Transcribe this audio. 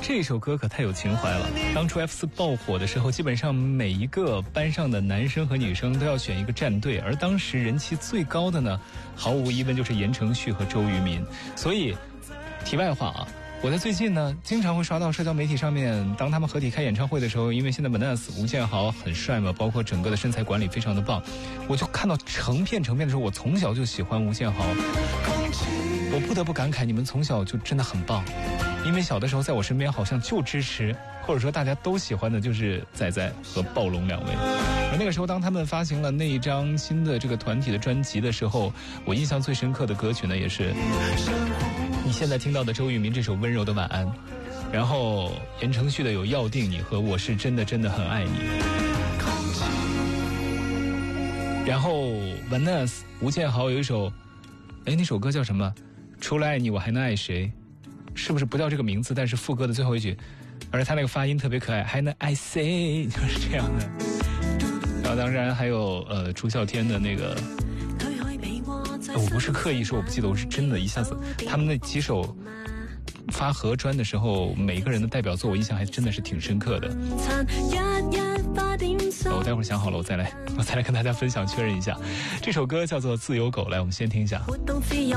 这首歌可太有情怀了。当初 F4 爆火的时候，基本上每一个班上的男生和女生都要选一个战队，而当时人气最高的呢，毫无疑问就是言承旭和周渝民。所以题外话啊，我在最近呢经常会刷到社交媒体上面，当他们合体开演唱会的时候，因为现在 Vanness 吴建豪很帅嘛，包括整个的身材管理非常的棒，我就看到成片的时候，我从小就喜欢吴建豪，我不得不感慨你们从小就真的很棒。因为小的时候在我身边好像就支持或者说大家都喜欢的就是仔仔和暴龙两位。而那个时候当他们发行了那一张新的这个团体的专辑的时候，我印象最深刻的歌曲呢也是你现在听到的周渝民这首温柔的晚安，然后言承旭的有要定你和我是真的真的很爱你，然后 Vanness 吴建豪有一首那首歌叫什么，除了爱你我还能爱谁，是不是不叫这个名字，但是副歌的最后一句，而他那个发音特别可爱，还能爱谁，就是这样的。然后当然还有朱孝天的那个，我不是刻意说我不记得，我是真的一下子他们那几首发合专的时候，每一个人的代表作我印象还真的是挺深刻的。我待会儿想好了我再来跟大家分享确认一下。这首歌叫做自由狗，来我们先听一下。